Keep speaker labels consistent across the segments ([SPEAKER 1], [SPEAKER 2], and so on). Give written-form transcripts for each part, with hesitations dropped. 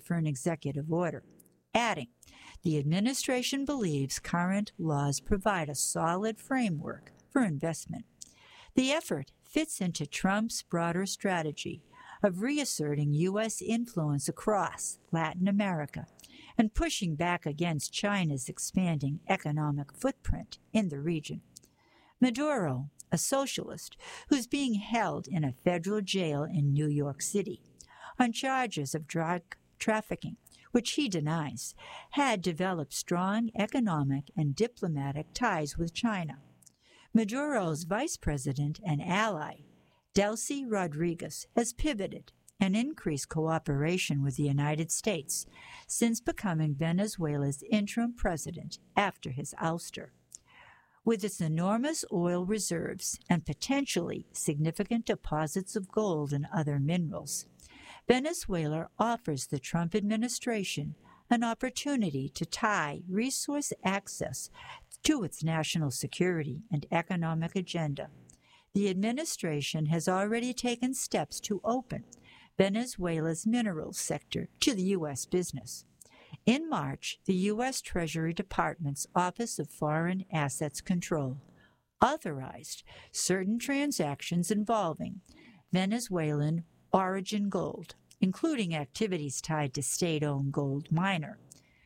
[SPEAKER 1] for an executive order, adding, "The administration believes current laws provide a solid framework for investment." The effort fits into Trump's broader strategy of reasserting U.S. influence across Latin America and pushing back against China's expanding economic footprint in the region. Maduro, a socialist who's being held in a federal jail in New York City on charges of drug trafficking, which he denies, had developed strong economic and diplomatic ties with China. Maduro's vice president and ally, Delcy Rodriguez, has pivoted and increased cooperation with the United States since becoming Venezuela's interim president after his ouster. With its enormous oil reserves and potentially significant deposits of gold and other minerals, Venezuela offers the Trump administration an opportunity to tie resource access to its national security and economic agenda. The administration has already taken steps to open Venezuela's minerals sector to the U.S. business. In March, the U.S. Treasury Department's Office of Foreign Assets Control authorized certain transactions involving Venezuelan origin gold, including activities tied to state-owned gold miner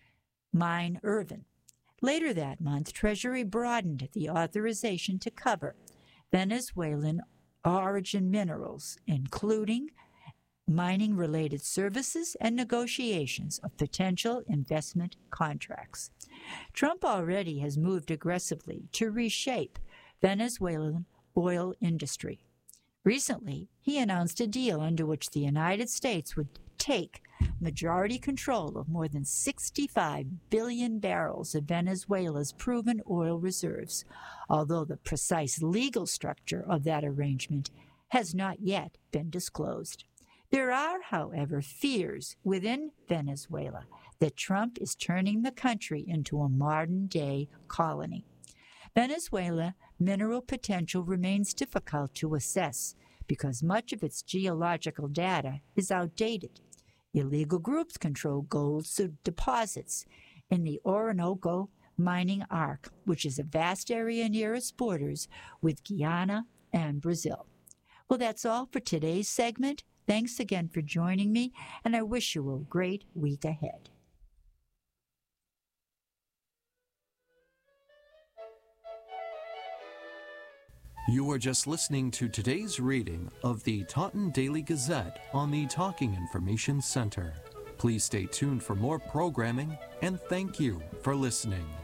[SPEAKER 1] Mine Irvin. Later that month, Treasury broadened the authorization to cover Venezuelan origin minerals, including mining-related services and negotiations of potential investment contracts. Trump already has moved aggressively to reshape Venezuelan oil industry. Recently, he announced a deal under which the United States would take majority control of more than 65 billion barrels of Venezuela's proven oil reserves, although the precise legal structure of that arrangement has not yet been disclosed. There are, however, fears within Venezuela that Trump is turning the country into a modern-day colony. Venezuela mineral potential remains difficult to assess because much of its geological data is outdated. Illegal groups control gold deposits in the Orinoco mining arc, which is a vast area near its borders with Guyana and Brazil. Well, that's all for today's segment. Thanks again for joining me, and I wish you a great week ahead.
[SPEAKER 2] You were just listening to today's reading of the Taunton Daily Gazette on the Talking Information Center. Please stay tuned for more programming, and thank you for listening.